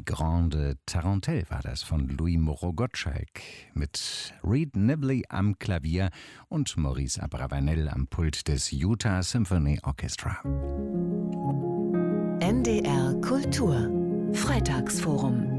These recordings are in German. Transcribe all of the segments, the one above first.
Die Grande Tarentelle war das von Louis Moreau-Gottschalk mit Reed Nibley am Klavier und Maurice Abravanel am Pult des Utah Symphony Orchestra. NDR Kultur Freitagsforum.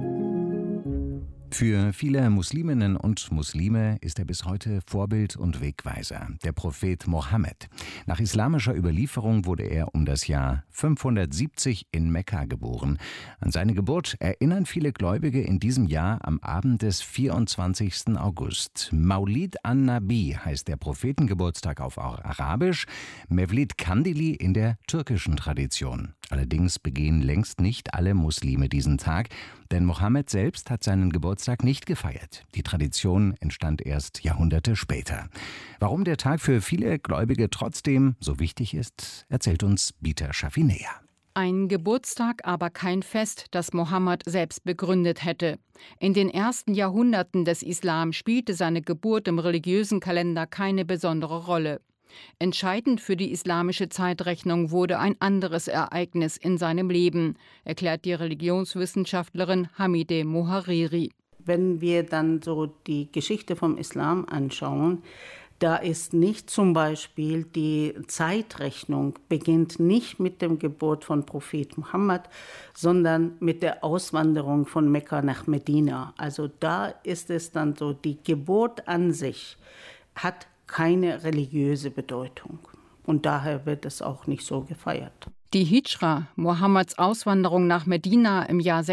Für viele Musliminnen und Muslime ist er bis heute Vorbild und Wegweiser, der Prophet Mohammed. Nach islamischer Überlieferung wurde er um das Jahr 570 in Mekka geboren. An seine Geburt erinnern viele Gläubige in diesem Jahr am Abend des 24. August. Maulid an-Nabi heißt der Prophetengeburtstag auf Arabisch, Mevlid Kandili in der türkischen Tradition. Allerdings begehen längst nicht alle Muslime diesen Tag, denn Mohammed selbst hat seinen Geburtstag nicht gefeiert. Die Tradition entstand erst Jahrhunderte später. Warum der Tag für viele Gläubige trotzdem so wichtig ist, erzählt uns Bita Schafinea. Ein Geburtstag, aber kein Fest, das Mohammed selbst begründet hätte. In den ersten Jahrhunderten des Islam spielte seine Geburt im religiösen Kalender keine besondere Rolle. Entscheidend für die islamische Zeitrechnung wurde ein anderes Ereignis in seinem Leben, erklärt die Religionswissenschaftlerin Hamideh Mohariri. Wenn wir dann so die Geschichte vom Islam anschauen, da ist nicht zum Beispiel die Zeitrechnung beginnt nicht mit der Geburt von Prophet Mohammed, sondern mit der Auswanderung von Mekka nach Medina. Also da ist es dann so, die Geburt an sich hat keine religiöse Bedeutung. Und daher wird es auch nicht so gefeiert. Die Hijra, Mohammeds Auswanderung nach Medina im Jahr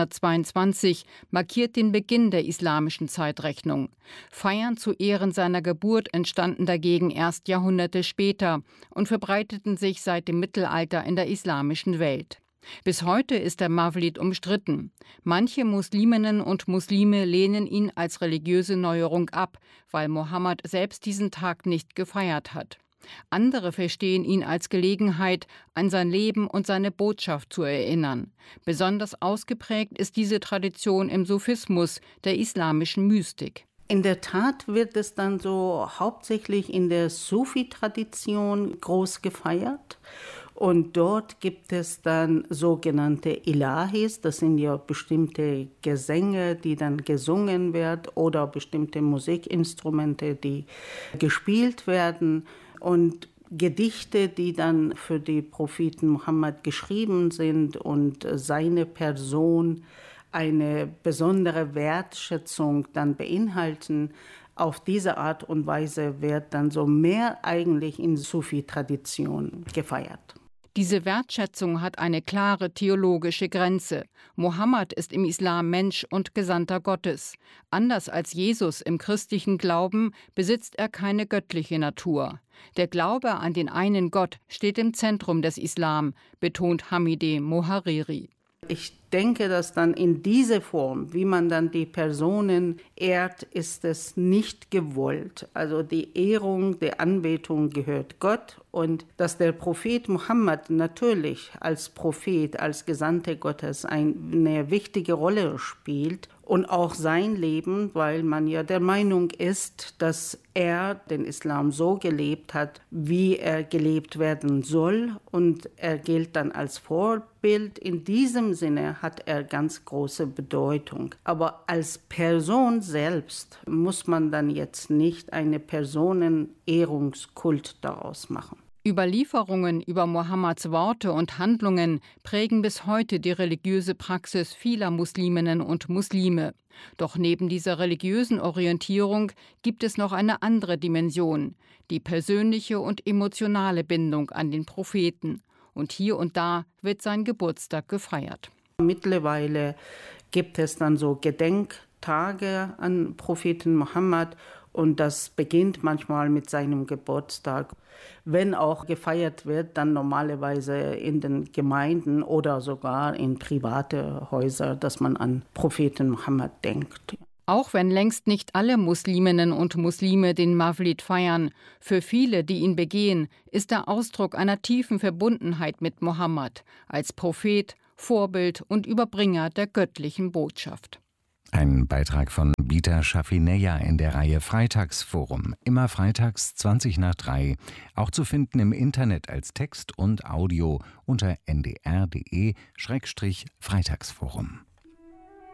622, markiert den Beginn der islamischen Zeitrechnung. Feiern zu Ehren seiner Geburt entstanden dagegen erst Jahrhunderte später und verbreiteten sich seit dem Mittelalter in der islamischen Welt. Bis heute ist der Mawlid umstritten. Manche Musliminnen und Muslime lehnen ihn als religiöse Neuerung ab, weil Mohammed selbst diesen Tag nicht gefeiert hat. Andere verstehen ihn als Gelegenheit, an sein Leben und seine Botschaft zu erinnern. Besonders ausgeprägt ist diese Tradition im Sufismus, der islamischen Mystik. In der Tat wird es dann so hauptsächlich in der Sufi-Tradition groß gefeiert. Und dort gibt es dann sogenannte Ilahis, das sind ja bestimmte Gesänge, die dann gesungen werden oder bestimmte Musikinstrumente, die gespielt werden und Gedichte, die dann für die Propheten Mohammed geschrieben sind und seine Person eine besondere Wertschätzung dann beinhalten. Auf diese Art und Weise wird dann so mehr eigentlich in Sufi-Tradition gefeiert. Diese Wertschätzung hat eine klare theologische Grenze. Mohammed ist im Islam Mensch und Gesandter Gottes. Anders als Jesus im christlichen Glauben besitzt er keine göttliche Natur. Der Glaube an den einen Gott steht im Zentrum des Islam, betont Hamideh Mohariri. Ich denke, dass dann in dieser Form, wie man dann die Personen ehrt, ist es nicht gewollt. Also die Ehrung, die Anbetung gehört Gott und dass der Prophet Mohammed natürlich als Prophet, als Gesandter Gottes eine wichtige Rolle spielt und auch sein Leben, weil man ja der Meinung ist, dass er den Islam so gelebt hat, wie er gelebt werden soll und er gilt dann als Vorbild. In diesem Sinne hat er ganz große Bedeutung. Aber als Person selbst muss man dann jetzt nicht eine Personenehrungskult daraus machen. Überlieferungen über Mohammeds Worte und Handlungen prägen bis heute die religiöse Praxis vieler Musliminnen und Muslime. Doch neben dieser religiösen Orientierung gibt es noch eine andere Dimension, die persönliche und emotionale Bindung an den Propheten. Und hier und da wird sein Geburtstag gefeiert. Mittlerweile gibt es dann so Gedenktage an Propheten Mohammed. Und das beginnt manchmal mit seinem Geburtstag. Wenn auch gefeiert wird, dann normalerweise in den Gemeinden oder sogar in private Häuser, dass man an Propheten Mohammed denkt. Auch wenn längst nicht alle Musliminnen und Muslime den Mawlid feiern, für viele, die ihn begehen, ist er Ausdruck einer tiefen Verbundenheit mit Mohammed als Prophet, Vorbild und Überbringer der göttlichen Botschaft. Ein Beitrag von Bita Schafinea in der Reihe Freitagsforum. Immer freitags 2:20, auch zu finden im Internet als Text und Audio unter ndr.de/Freitagsforum.